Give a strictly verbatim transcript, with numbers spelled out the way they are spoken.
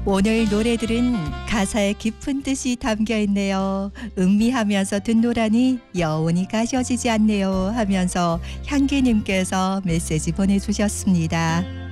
오늘 노래들은 가사에 깊은 뜻이 담겨 있네요. 음미하면서 듣노라니 여운이 가셔지지 않네요 하면서 향기님께서 메시지 보내주셨습니다.